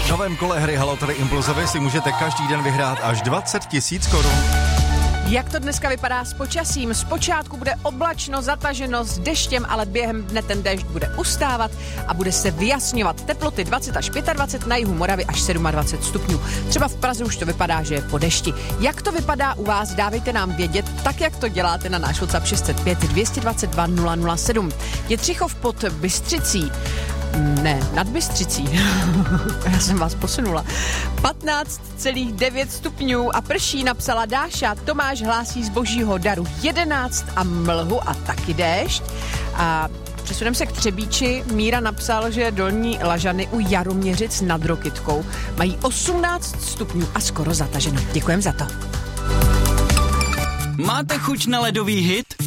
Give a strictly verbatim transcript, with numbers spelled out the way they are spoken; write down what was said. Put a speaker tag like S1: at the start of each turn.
S1: V novém kole hry Halo tady Impulzově si můžete každý den vyhrát až dvacet tisíc korun.
S2: Jak to dneska vypadá s počasím? Zpočátku bude oblačno, zataženo s deštěm, ale během dne ten déšť bude ustávat a bude se vyjasňovat. Teploty dvacet až dvacet pět, na jihu Moravy až dvacet sedm stupňů. Třeba v Praze už to vypadá, že je po dešti. Jak to vypadá u vás? Dávejte nám vědět, tak jak to děláte na náš WhatsApp šest set pět, dvě dvě dva, nula nula sedm. Jitřichov pod Bystřicí. Ne, nad Bystřicí. Já jsem vás posunula. patnáct celá devět stupňů a prší, napsala Dáša. Tomáš hlásí z božího daru jedenáct a mlhu a taky déšť. A přesuneme se k Třebíči. Míra napsal, že Dolní Lažany u Jaroměřic nad Rokytkou mají osmnáct stupňů a skoro zataženo. Děkujem za to.
S3: Máte chuť na ledový hit?